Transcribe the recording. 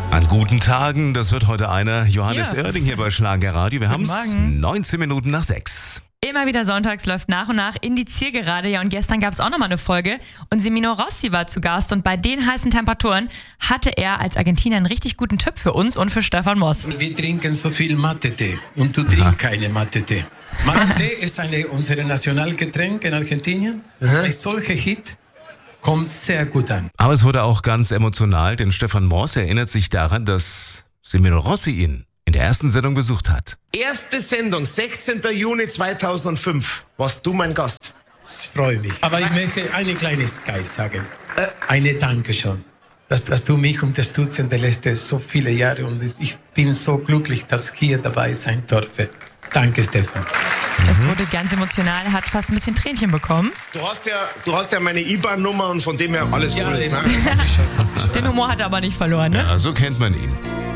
An guten Tagen, das wird heute einer. Johannes Oerding hier bei Schlager Radio. Wir haben es 19 Minuten nach 6. Immer wieder sonntags läuft nach und nach in die Zielgerade. Ja, und gestern gab es auch nochmal eine Folge. Und Semino Rossi war zu Gast. Und bei den heißen Temperaturen hatte er als Argentinier einen richtig guten Tipp für uns und für Stefan Moss. Wir trinken so viel Mate-Tee. Und du trinkst keine Mate-Tee. Mate-Tee ist unser Nationalgetränk in Argentinien. Ein solcher Hit kommt sehr gut an. Aber es wurde auch ganz emotional, denn Stefan Moss erinnert sich daran, dass Semino Rossi ihn in der ersten Sendung besucht hat. Erste Sendung, 16. Juni 2005. Warst du mein Gast? Ich freue mich. Aber ich möchte eine Kleinigkeit sagen. Eine Danke schon. Dass du mich unterstützt in den letzten so viele Jahre. Und ich bin so glücklich, dass ich hier dabei sein durfte. Danke, Stefan. Das wurde ganz emotional. Er hat fast ein bisschen Tränchen bekommen. Du hast ja meine IBAN-Nummer und von dem her alles cool. Ja, Den Humor hat er aber nicht verloren, ne? Ja, so kennt man ihn.